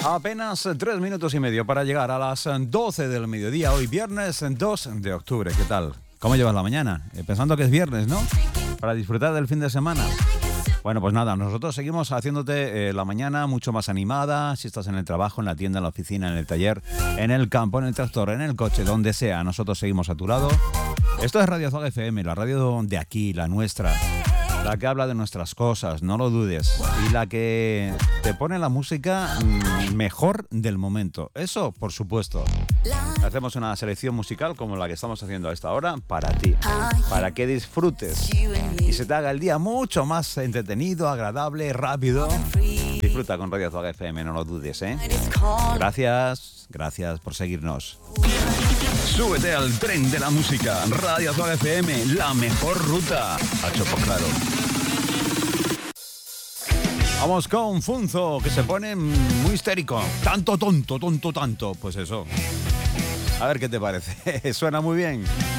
Apenas 3 minutos y medio para llegar a las 12 del mediodía, hoy viernes 2 de octubre. ¿Qué tal? ¿Cómo llevas la mañana? Pensando que es viernes, ¿no? Para disfrutar del fin de semana. Bueno, pues nada, nosotros seguimos haciéndote la mañana mucho más animada. Si estás en el trabajo, en la tienda, en la oficina, en el taller, en el campo, en el tractor, en el coche, donde sea, nosotros seguimos a tu lado. Esto es Radio Azog FM, la radio de aquí, la nuestra. La que habla de nuestras cosas, no lo dudes. Y la que te pone la música mejor del momento. Eso, por supuesto. Hacemos una selección musical como la que estamos haciendo a esta hora para ti. Para que disfrutes y se te haga el día mucho más entretenido, agradable, rápido. Disfruta con Radio Azog FM, no lo dudes, ¿eh? Gracias por seguirnos. Súbete al tren de la música. Radio Azog FM, la mejor ruta. A Chopo Claro. Vamos con Funzo, que se pone muy histérico. Tanto. Pues eso. A ver qué te parece. Suena muy bien.